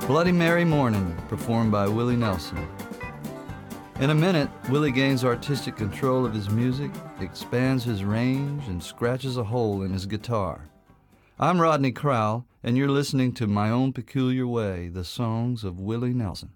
Bloody Mary Morning, performed by Willie Nelson. In a minute, Willie gains artistic control of his music, expands his range, and scratches a hole in his guitar. I'm Rodney Crowell, and you're listening to My Own Peculiar Way, the songs of Willie Nelson.